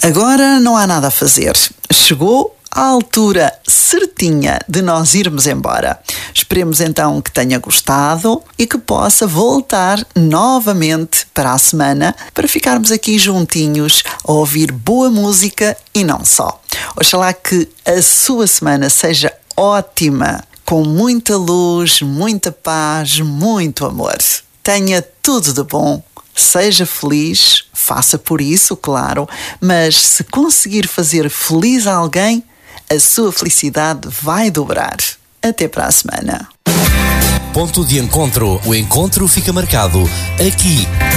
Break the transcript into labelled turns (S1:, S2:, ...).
S1: Agora não há nada a fazer. Chegou a altura certinha de nós irmos embora. Esperemos então que tenha gostado e que possa voltar novamente para a semana para ficarmos aqui juntinhos a ouvir boa música e não só. Oxalá que a sua semana seja ótima, com muita luz, muita paz, muito amor. Tenha tudo de bom. Seja feliz, faça por isso, claro, mas se conseguir fazer feliz alguém, a sua felicidade vai dobrar. Até para a semana.
S2: Ponto de encontro. O encontro fica marcado aqui